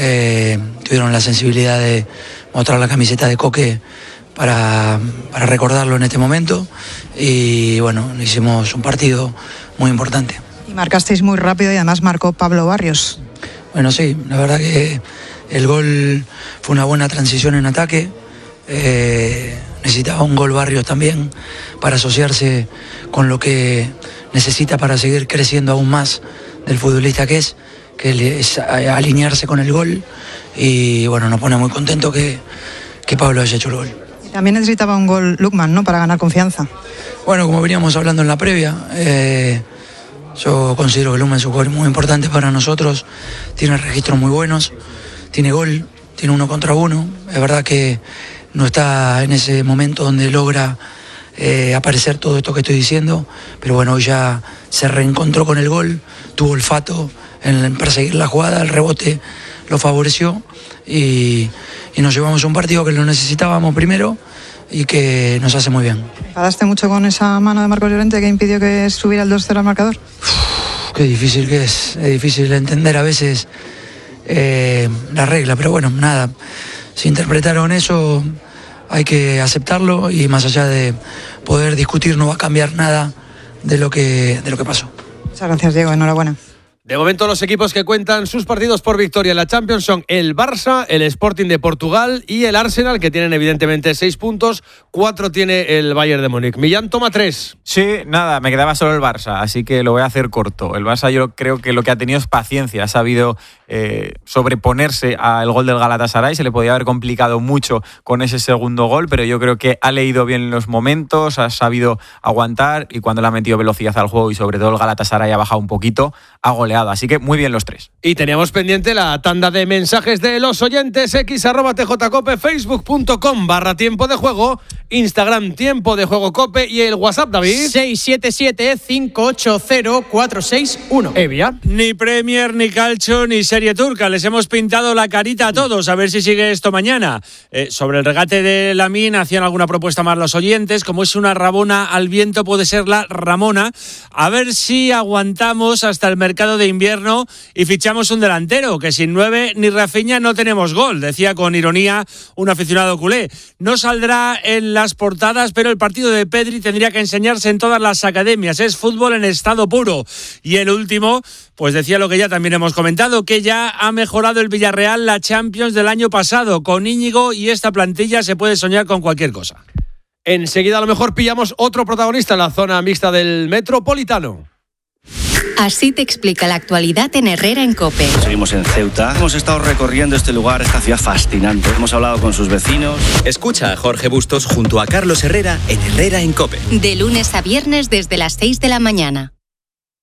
tuvieron la sensibilidad de mostrar la camiseta de Coque para recordarlo en este momento, y bueno, hicimos un partido muy importante. Y marcasteis muy rápido y además marcó Pablo Barrios. Bueno, sí, la verdad que el gol fue una buena transición en ataque. Necesitaba un gol Barrios también para asociarse con lo que necesita para seguir creciendo aún más del futbolista que es alinearse con el gol, y bueno, nos pone muy contento que Pablo haya hecho el gol. Y también necesitaba un gol Lukman, ¿no?, para ganar confianza. Bueno, como veníamos hablando en la previa, yo considero que Lukman es un gol muy importante para nosotros, tiene registros muy buenos, tiene gol, tiene 1 contra 1, es verdad que no está en ese momento donde logra aparecer todo esto que estoy diciendo, pero bueno, hoy ya se reencontró con el gol, tuvo olfato en perseguir la jugada, el rebote lo favoreció, y nos llevamos un partido que lo necesitábamos primero y que nos hace muy bien. ¿Enfadaste mucho con esa mano de Marcos Llorente que impidió que subiera el 2-0 al marcador? Qué difícil que es difícil entender a veces la regla, pero bueno, nada, si interpretaron eso hay que aceptarlo, y más allá de poder discutir no va a cambiar nada de lo que pasó. Muchas gracias, Diego, enhorabuena. De momento, los equipos que cuentan sus partidos por victoria en la Champions son el Barça, el Sporting de Portugal y el Arsenal, que tienen evidentemente 6 puntos, 4 tiene el Bayern de Múnich. Millán toma 3. Sí, nada, me quedaba solo el Barça, así que lo voy a hacer corto. El Barça, yo creo que lo que ha tenido es paciencia, ha sabido sobreponerse al gol del Galatasaray, se le podía haber complicado mucho con ese segundo gol, pero yo creo que ha leído bien los momentos, ha sabido aguantar, y cuando le ha metido velocidad al juego y sobre todo el Galatasaray ha bajado un poquito, ha goleado, así que muy bien los 3. Y teníamos pendiente la tanda de mensajes de los oyentes. x@tjcope, facebook.com/tiempo de juego, Instagram tiempo de juego cope, y el WhatsApp, David, 677-580-461. Evia. Ni Premier, ni Calcio, ni Serie Turca. Les hemos pintado la carita a todos, a ver si sigue esto mañana. Sobre el regate de Lamine hacían alguna propuesta más los oyentes. Como es una rabona al viento, puede ser la Ramona. A ver si aguantamos hasta el mercado de invierno y fichamos un delantero, que sin 9 ni Rafinha no tenemos gol, decía con ironía un aficionado culé. No saldrá en las portadas, pero el partido de Pedri tendría que enseñarse en todas las academias. Es fútbol en estado puro. Y el último, pues decía lo que ya también hemos comentado, que ya ha mejorado el Villarreal la Champions del año pasado. Con Íñigo y esta plantilla se puede soñar con cualquier cosa. Enseguida a lo mejor pillamos otro protagonista en la zona mixta del Metropolitano. Así te explica la actualidad en Herrera en COPE. Seguimos en Ceuta. Hemos estado recorriendo este lugar, esta ciudad fascinante. Hemos hablado con sus vecinos. Escucha a Jorge Bustos junto a Carlos Herrera en Herrera en COPE. De lunes a viernes desde las 6 de la mañana.